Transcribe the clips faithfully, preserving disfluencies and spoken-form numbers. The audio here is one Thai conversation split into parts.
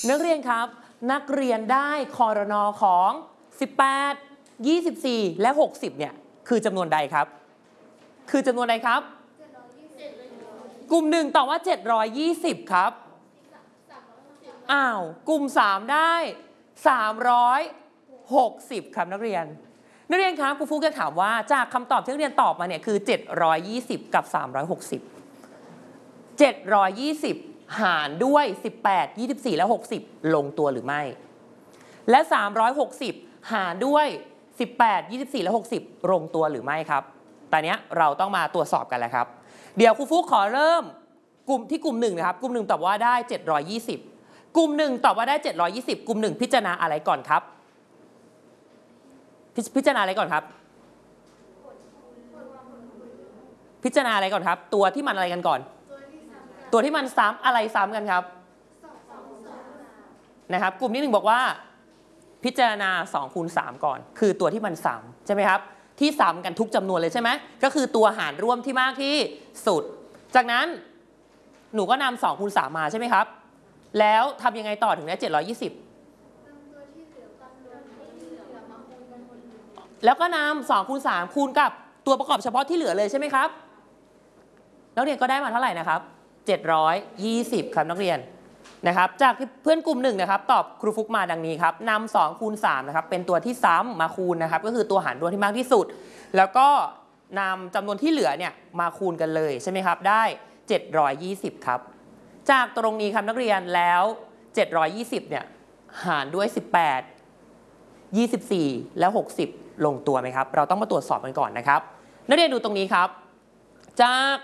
นักเรียนครับนักเรียนได้คอรนอของสิบแปด ยี่สิบสี่ และ หกสิบเนี่ยคือจำนวนใดครับคือจำนวนใดครับกลุ่มหนึ่งตอบว่าเจ็ดร้อยยี่สิบครับอ้าวกลุ่มสามได้สามร้อยหกสิบครับนักเรียนนักเรียนครับครูฟุกจะถามว่าจากคำตอบที่นักเรียนตอบมาเนี่ยคือเจ็ดร้อยยี่สิบกับสามร้อยหกสิบ เจ็ดร้อยยี่สิบหารด้วยสิบแปด ยี่สิบสี่ และ หกสิบลงตัวหรือไม่และสามร้อยหกสิบหารด้วยสิบแปด ยี่สิบสี่ และ หกสิบลงตัวหรือไม่ครับตอนนี้เราต้องมาตรวจสอบกันแล้วครับเดี๋ยวครูฟุกขอเริ่มกลุ่มที่กลุ่มหนึ่งนะครับกลุ่มหนึ่งตอบว่าได้เจ็ดร้อยยี่สิบกลุ่มหนึ่งตอบว่าได้เจ็ดร้อยยี่สิบกลุ่มหนึ่งพิจารณาอะไรก่อนครับพพิจารณาอะไรก่อนครับพิจารณาอะไรก่อนครับตัวที่มันอะไรกันก่อนตัวที่มันซ้ำอะไรซ้ำกันครับนะครับกลุ่มที่หนึ่งบอกว่าพิจารณาสองคูณสามก่อนคือตัวที่มันซ้ำใช่ไหมครับที่ซ้ำกันทุกจำนวนเลยใช่ไหมก็คือตัวหารร่วมที่มากที่สุดจากนั้นหนูก็นำสองคูณสามมาใช่ไหมครับแล้วทำยังไงต่อถึงได้เจ็ดร้อยยี่สิบแล้วก็นำสองคูณสามคูณกับตัวประกอบเฉพาะที่เหลือเลยใช่ไหมครับนักเรียนก็ได้มาเท่าไหร่นะครับเจ็ดร้อยยี่สิบครับนักเรียนนะครับจากเพื่อนกลุ่มหนึ่งนะครับตอบครูฟุกมาดังนี้ครับนำสองคูณสามนะครับเป็นตัวที่ซ้ำมาคูณนะครับก็คือตัวหารร่วมที่มากที่สุดแล้วก็นำจำนวนที่เหลือเนี่ยมาคูณกันเลยใช่ไหมครับได้เจ็ดร้อยยี่สิบครับจากตรงนี้ครับนักเรียนแล้วเจ็ดร้อยยี่สิบเนี่ยหารด้วยสิบแปด ยี่สิบสี่ และ หกสิบลงตัวไหมครับเราต้องมาตรวจสอบกันก่อนนะครับนักเรียนดูตรงนี้ครับจาก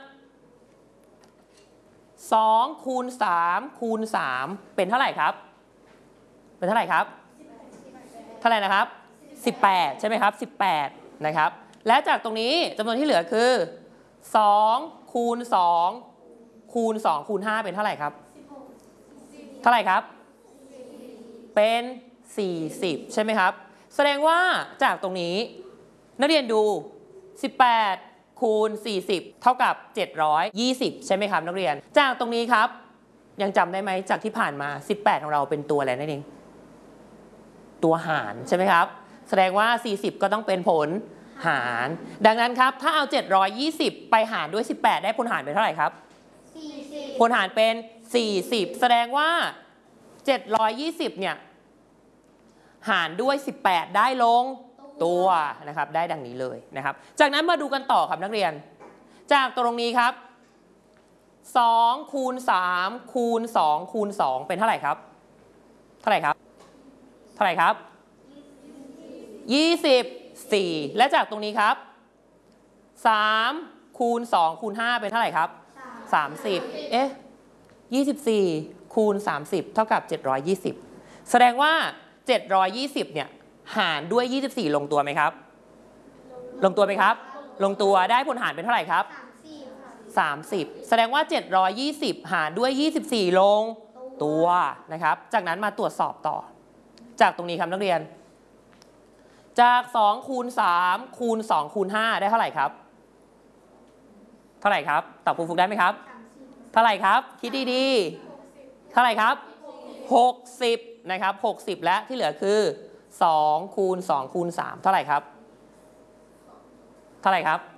สองคูณสามคูณสามเป็นเท่าไหร่ครับเป็นเท่าไหร่ครับเท่าไหร่นะครับสิบแปดใช่ไหมครับสิบแปดนะครับและจากตรงนี้จำนวนที่เหลือคือสองคูณสองคูณสองคูณห้าเป็นเท่าไหร่ครับเท่าไหร่ครับเป็นสี่สิบใช่ไหมครับแสดงว่าจากตรงนี้นักเรียนดูสิบแปดคูณสี่สิบเท่ากับเจ็ดร้อยยี่สิบใช่ไหมครับนักเรียนจากตรงนี้ครับยังจำได้ไหมจากที่ผ่านมาสิบแปดของเราเป็นตัวอะไรนั่นเองตัวหารใช่ไหมครับแสดงว่าสี่สิบก็ต้องเป็นผลหารดังนั้นครับถ้าเอาเจ็ดร้อยยี่สิบไปหารด้วยสิบแปดได้ผลหารเป็นเท่าไหร่ครับสี่สิบผลหารเป็นสี่สิบแสดงว่าเจ็ดร้อยยี่สิบเนี่ยหารด้วยสิบแปดได้ลงตัวนะครับได้ดังนี้เลยนะครับจากนั้นมาดูกันต่อครับนักเรียนจากตรงนี้ครับสองคูณสามคูณสองคูณสองเป็นเท่าไหร่ครับเท่าไหร่ครับเท่าไหร่ครับยี่สิบสี่และจากตรงนี้ครับสามคูณสองคูณห้าเป็นเท่าไหร่ครับสามสิบเอ๊ะยี่สิบสี่คูณสามสิบเท่ากับเจ็ดร้อยยี่สิบแสดงว่าเจ็ดร้อยยี่สิบเนี่ยหารด้วยยี่สิบสี่ลงตัวไหมครับลงตัวไหมครับลงตัวได้ผลหารเป็นเท่าไหร่ครับสามสิบแสดงว่าเจ็ดร้อยยี่สิบหารด้วยยี่สิบสี่ลงตัวนะครับจากนั้นมาตรวจสอบต่อจากตรงนี้ครับนักเรียนจากสองคูณสามคูณสองคูณห้าได้เท่าไหร่ครับเท่าไหร่ครับตอบครูฟุกได้ไหมครับเท่าไหร่ครับคิดดีๆเท่าไหร่ครับหกสิบนะครับหกสิบและที่เหลือคือสองคูณสองคูณสามเท่าไหร่ครับเท่าไหร่ครับ